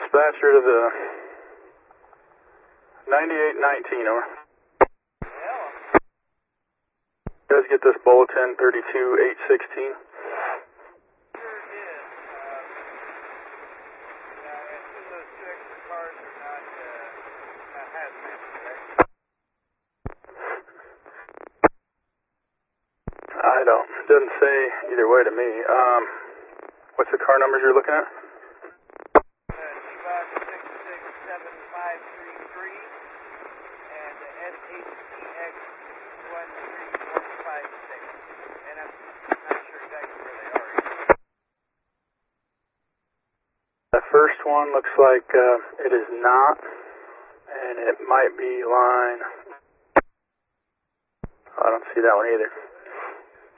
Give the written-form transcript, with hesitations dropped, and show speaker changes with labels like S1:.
S1: dispatcher to the 9819, over. You guys get this bulletin 32816? I don't. It doesn't say either way to me. What's the car numbers you're looking at?
S2: T-Box 667533 and the SHTX 13156. And I'm not sure exactly where they are.
S1: The first one looks like it is not, and it might be line. I don't see that one either.